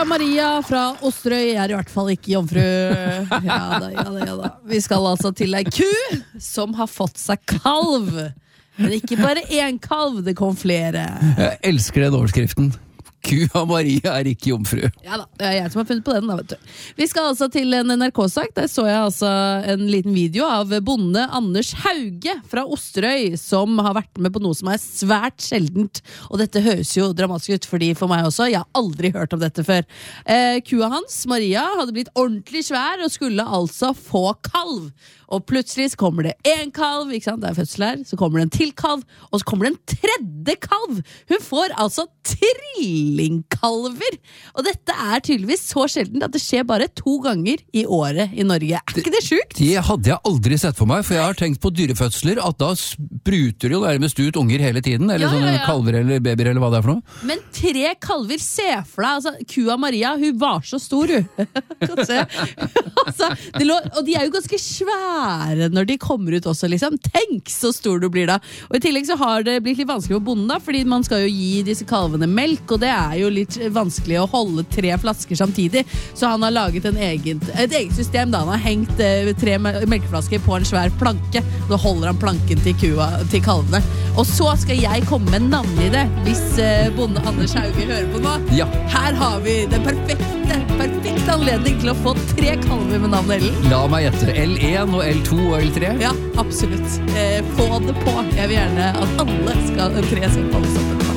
Kua Maria fra Osterøy I hvert fall ikke jomfru. Ja da. Vi skal altså til ei ku som har fått seg kalv. Men ikke bare én kalv, det kom flere. Jeg elsker den overskriften. Kua Maria ikke jomfru. Ja da, det jeg som har funnet på den da, vet du. Vi skal altså til en NRK-sak. Der så jeg altså en liten video av bonde Anders Hauge fra Osterøy, som har vært med på noe som svært sjeldent. Og dette høres jo dramatisk ut, fordi for meg også, jeg har aldri hørt om dette før. Kua hans, Maria, hadde blitt ordentlig svær og skulle altså få kalv. Og plutselig så kommer det en kalv, ikke sant? Det fødsel her. Så kommer det en til kalv, og så kommer det en tredje kalv. Hun får altså trillingkalver. Og dette tydeligvis så sjelden at det skjer bare 2 ganger I året I Norge. Ikke det sjukt? Det hadde jeg aldri sett for meg, for jeg har tenkt på dyrefødsler, at da spruter jo nærmest ut unger hele tiden, eller sånne kalver eller babyer, eller hva det for noe. Men 3 kalver, se for deg, altså, Kua Maria, hun var så stor, hun. Kan se. Altså, og de jo ganske svære når de kommer ut også, liksom. Tenk så stor du blir da. Og I tillegg så har det blitt litt vanskelig for bonden da, fordi man skal jo gi disse kalvene melk, og det jo litt vanskelig å holde 3 flasker samtidig. Så han har laget et eget system da. Han har hengt 3 melkeflasker på en svær planke. Da holder han planken til kalvene. Og så skal jeg komme med navn I det, hvis bonde Anders Hauge hører på nå. Ja. Her har vi den perfekte anledning til å få 3 kalver med navnet Ellen. La meg gjette. L1 og L2 og L3? Ja, absolutt. Få det på. Jeg vil gjerne at alle 3 skal få det sammen.